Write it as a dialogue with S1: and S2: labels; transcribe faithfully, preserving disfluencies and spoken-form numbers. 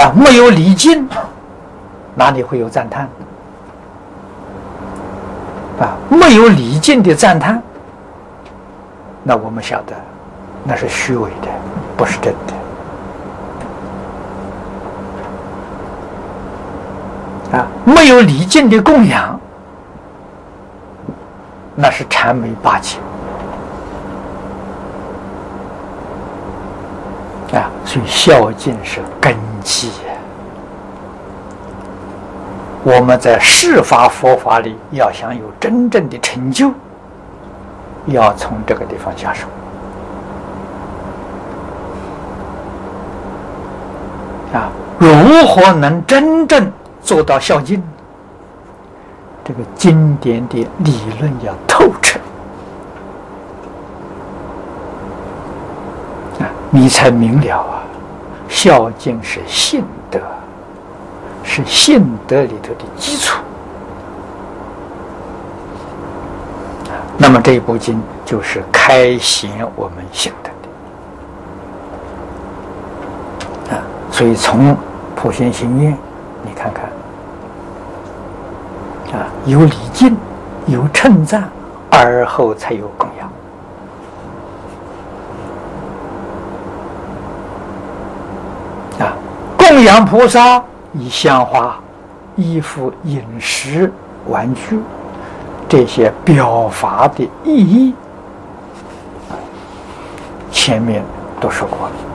S1: 啊，没有礼敬，哪里会有赞叹？啊，没有礼敬的赞叹，那我们晓得，那是虚伪的，不是真的。啊，没有礼敬的供养，那是谄媚巴结。啊，所以孝敬是根基。我们在世法佛法里要想有真正的成就，要从这个地方下手。啊，如何能真正做到孝敬？这个经典的理论要透彻，啊，你才明了啊，孝敬是信德。是信德里头的基础，那么这部经就是开显我们信德的啊。所以从普贤行愿，你看看啊，有礼敬，有称赞，而后才有供养啊。供养菩萨。以香花、衣服、饮食、玩具这些表法的意义，前面都说过了。